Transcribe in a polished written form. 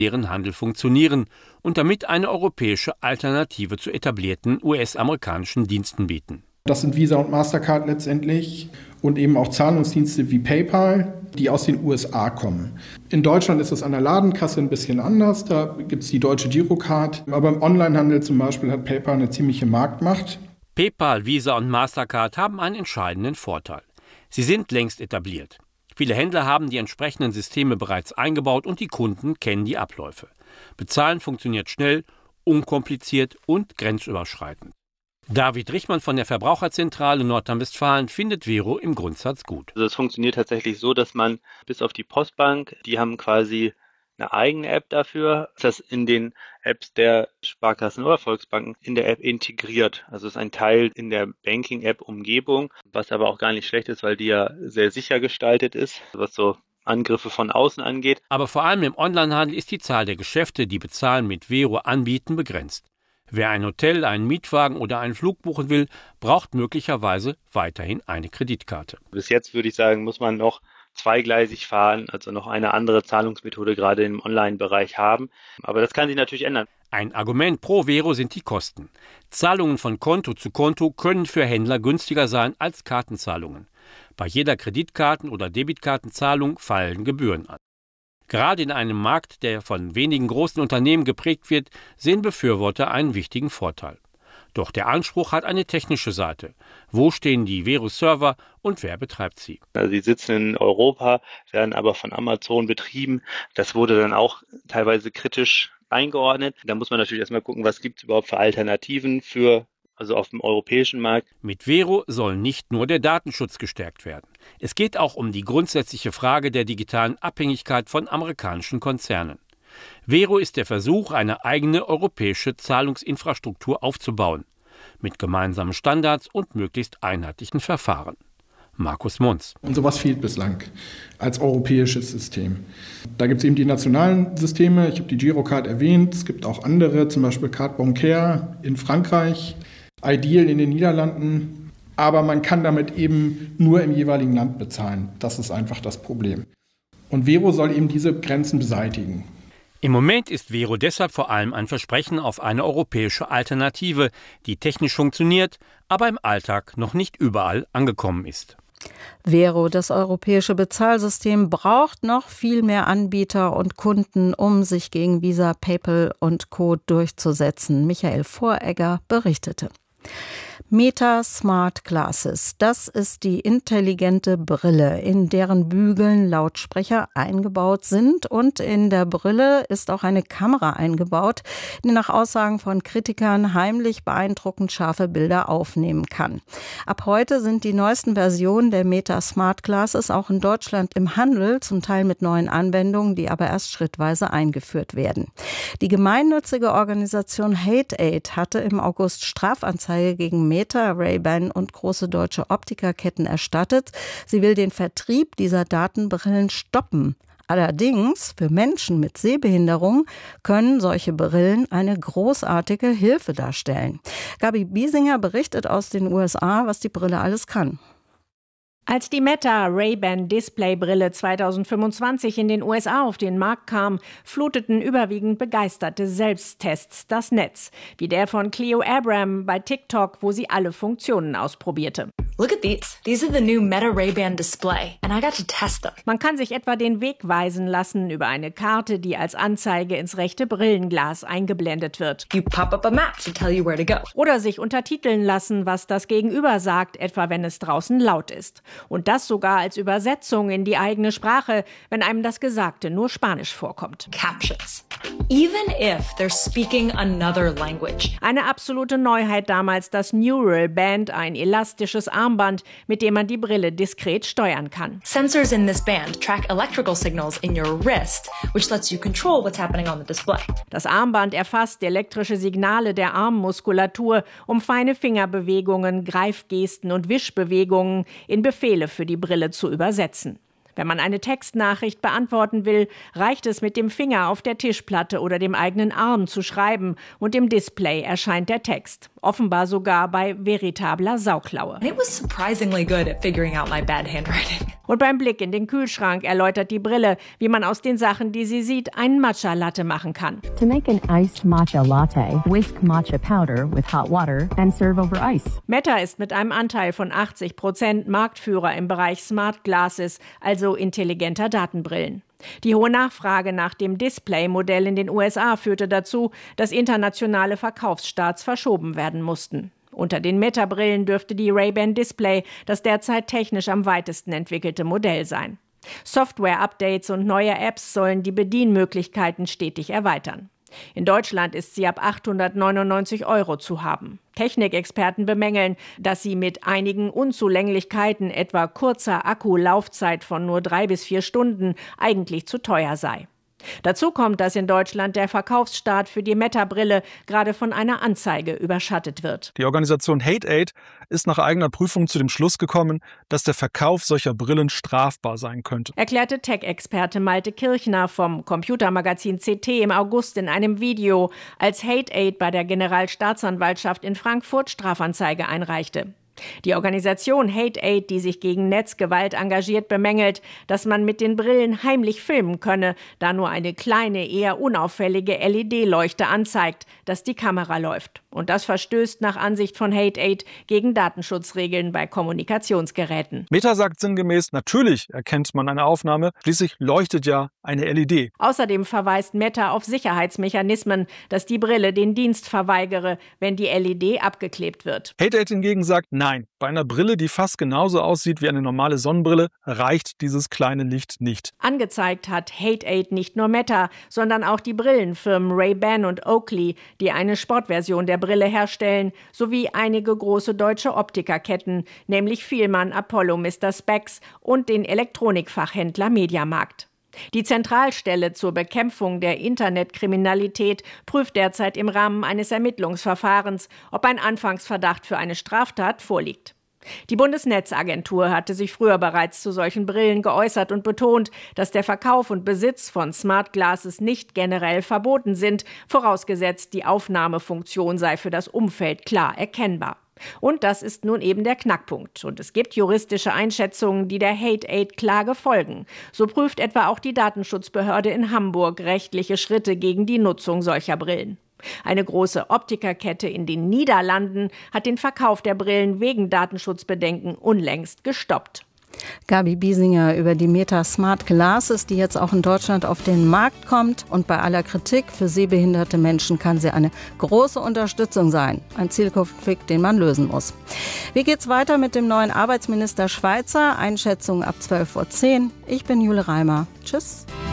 deren Handel funktionieren und damit eine europäische Alternative zu etablierten US-amerikanischen Diensten bieten. Das sind Visa und Mastercard letztendlich und eben auch Zahlungsdienste wie PayPal, die aus den USA kommen. In Deutschland ist es an der Ladenkasse ein bisschen anders, da gibt es die deutsche Girocard, aber im Onlinehandel zum Beispiel hat PayPal eine ziemliche Marktmacht. PayPal, Visa und Mastercard haben einen entscheidenden Vorteil. Sie sind längst etabliert. Viele Händler haben die entsprechenden Systeme bereits eingebaut und die Kunden kennen die Abläufe. Bezahlen funktioniert schnell, unkompliziert und grenzüberschreitend. David Richmann von der Verbraucherzentrale Nordrhein-Westfalen findet Vero im Grundsatz gut. Also es funktioniert tatsächlich so, dass man bis auf die Postbank, die haben quasi eine eigene App dafür, das in den Apps der Sparkassen oder Volksbanken in der App integriert. Also es ist ein Teil in der Banking-App-Umgebung, was aber auch gar nicht schlecht ist, weil die ja sehr sicher gestaltet ist, was so Angriffe von außen angeht. Aber vor allem im Onlinehandel ist die Zahl der Geschäfte, die Bezahlen mit Vero anbieten, begrenzt. Wer ein Hotel, einen Mietwagen oder einen Flug buchen will, braucht möglicherweise weiterhin eine Kreditkarte. Bis jetzt würde ich sagen, muss man noch zweigleisig fahren, also noch eine andere Zahlungsmethode gerade im Online-Bereich haben. Aber das kann sich natürlich ändern. Ein Argument pro Vero sind die Kosten. Zahlungen von Konto zu Konto können für Händler günstiger sein als Kartenzahlungen. Bei jeder Kreditkarten- oder Debitkartenzahlung fallen Gebühren an. Gerade in einem Markt, der von wenigen großen Unternehmen geprägt wird, sehen Befürworter einen wichtigen Vorteil. Doch der Anspruch hat eine technische Seite. Wo stehen die Vero-Server und wer betreibt sie? Also die sitzen in Europa, werden aber von Amazon betrieben. Das wurde dann auch teilweise kritisch eingeordnet. Da muss man natürlich erstmal gucken, was gibt es überhaupt für Alternativen also auf dem europäischen Markt. Mit Vero soll nicht nur der Datenschutz gestärkt werden. Es geht auch um die grundsätzliche Frage der digitalen Abhängigkeit von amerikanischen Konzernen. Vero ist der Versuch, eine eigene europäische Zahlungsinfrastruktur aufzubauen, mit gemeinsamen Standards und möglichst einheitlichen Verfahren. Markus Munz. Und sowas fehlt bislang als europäisches System. Da gibt es eben die nationalen Systeme, ich habe die Girocard erwähnt, es gibt auch andere, zum Beispiel Carte Bancaire in Frankreich, Ideal in den Niederlanden, aber man kann damit eben nur im jeweiligen Land bezahlen. Das ist einfach das Problem. Und Vero soll eben diese Grenzen beseitigen. Im Moment ist Vero deshalb vor allem ein Versprechen auf eine europäische Alternative, die technisch funktioniert, aber im Alltag noch nicht überall angekommen ist. Vero, das europäische Bezahlsystem, braucht noch viel mehr Anbieter und Kunden, um sich gegen Visa, PayPal und Co. durchzusetzen. Michael Voregger berichtete. Meta Smart Glasses, das ist die intelligente Brille, in deren Bügeln Lautsprecher eingebaut sind, und in der Brille ist auch eine Kamera eingebaut, die nach Aussagen von Kritikern heimlich beeindruckend scharfe Bilder aufnehmen kann. Ab heute sind die neuesten Versionen der Meta Smart Glasses auch in Deutschland im Handel, zum Teil mit neuen Anwendungen, die aber erst schrittweise eingeführt werden. Die gemeinnützige Organisation Hate Aid hatte im August Strafanzeige gegen Meta, Ray-Ban und große deutsche Optikerketten erstattet. Sie will den Vertrieb dieser Datenbrillen stoppen. Allerdings, für Menschen mit Sehbehinderung können solche Brillen eine großartige Hilfe darstellen. Gabi Biesinger berichtet aus den USA, was die Brille alles kann. Als die Meta Ray-Ban Displaybrille 2025 in den USA auf den Markt kam, fluteten überwiegend begeisterte Selbsttests das Netz, wie der von Cleo Abram bei TikTok, wo sie alle Funktionen ausprobierte. Look at these. These are the new Meta Ray-Ban display, and I got to test them. Man kann sich etwa den Weg weisen lassen über eine Karte, die als Anzeige ins rechte Brillenglas eingeblendet wird. You pop up a map to tell you where to go. Oder sich untertiteln lassen, was das Gegenüber sagt, etwa wenn es draußen laut ist. Und das sogar als Übersetzung in die eigene Sprache, wenn einem das Gesagte nur Spanisch vorkommt. Captions. Even if they're speaking another language. Eine absolute Neuheit damals das Neural Band, ein elastisches Armband, mit dem man die Brille diskret steuern kann. Sensors in this band track electrical signals in your wrist, which lets you control what's happening on the display. Das Armband erfasst elektrische Signale der Armmuskulatur, um feine Fingerbewegungen, Greifgesten und Wischbewegungen in Befehle für die Brille zu übersetzen. Wenn man eine Textnachricht beantworten will, reicht es, mit dem Finger auf der Tischplatte oder dem eigenen Arm zu schreiben und im Display erscheint der Text. Offenbar sogar bei veritabler Sauklaue. It was surprisingly good at figuring out my bad handwriting. Und beim Blick in den Kühlschrank erläutert die Brille, wie man aus den Sachen, die sie sieht, einen Matcha-Latte machen kann. To make an iced matcha latte, whisk matcha powder with hot water and serve over ice. Meta ist mit einem Anteil von 80% Marktführer im Bereich Smart Glasses, also intelligenter Datenbrillen. Die hohe Nachfrage nach dem Display-Modell in den USA führte dazu, dass internationale Verkaufsstarts verschoben werden mussten. Unter den Meta-Brillen dürfte die Ray-Ban Display das derzeit technisch am weitesten entwickelte Modell sein. Software-Updates und neue Apps sollen die Bedienmöglichkeiten stetig erweitern. In Deutschland ist sie ab 899 € zu haben. Technikexperten bemängeln, dass sie mit einigen Unzulänglichkeiten, etwa kurzer Akkulaufzeit von nur 3 bis 4 Stunden, eigentlich zu teuer sei. Dazu kommt, dass in Deutschland der Verkaufsstart für die Meta-Brille gerade von einer Anzeige überschattet wird. Die Organisation Hate-Aid ist nach eigener Prüfung zu dem Schluss gekommen, dass der Verkauf solcher Brillen strafbar sein könnte. Erklärte Tech-Experte Malte Kirchner vom Computermagazin CT im August in einem Video, als Hate-Aid bei der Generalstaatsanwaltschaft in Frankfurt Strafanzeige einreichte. Die Organisation Hate-Aid, die sich gegen Netzgewalt engagiert, bemängelt, dass man mit den Brillen heimlich filmen könne, da nur eine kleine, eher unauffällige LED-Leuchte anzeigt, dass die Kamera läuft. Und das verstößt nach Ansicht von Hate-Aid gegen Datenschutzregeln bei Kommunikationsgeräten. Meta sagt sinngemäß, natürlich erkennt man eine Aufnahme, schließlich leuchtet ja eine LED. Außerdem verweist Meta auf Sicherheitsmechanismen, dass die Brille den Dienst verweigere, wenn die LED abgeklebt wird. Hate-Aid hingegen sagt, nein, bei einer Brille, die fast genauso aussieht wie eine normale Sonnenbrille, reicht dieses kleine Licht nicht. Angezeigt hat Hate-Aid nicht nur Meta, sondern auch die Brillenfirmen Ray-Ban und Oakley, die eine Sportversion der Brille herstellen, sowie einige große deutsche Optikerketten, nämlich Fielmann, Apollo, Mr. Spex und den Elektronikfachhändler Mediamarkt. Die Zentralstelle zur Bekämpfung der Internetkriminalität prüft derzeit im Rahmen eines Ermittlungsverfahrens, ob ein Anfangsverdacht für eine Straftat vorliegt. Die Bundesnetzagentur hatte sich früher bereits zu solchen Brillen geäußert und betont, dass der Verkauf und Besitz von Smart Glasses nicht generell verboten sind, vorausgesetzt die Aufnahmefunktion sei für das Umfeld klar erkennbar. Und das ist nun eben der Knackpunkt. Und es gibt juristische Einschätzungen, die der Hate-Aid-Klage folgen. So prüft etwa auch die Datenschutzbehörde in Hamburg rechtliche Schritte gegen die Nutzung solcher Brillen. Eine große Optikerkette in den Niederlanden hat den Verkauf der Brillen wegen Datenschutzbedenken unlängst gestoppt. Gabi Biesinger über die Meta Smart Glasses, die jetzt auch in Deutschland auf den Markt kommt. Und bei aller Kritik für sehbehinderte Menschen kann sie eine große Unterstützung sein. Ein Zielkonflikt, den man lösen muss. Wie geht's weiter mit dem neuen Arbeitsminister Schweizer? Einschätzung ab 12:10 Uhr. Ich bin Jule Reimer. Tschüss.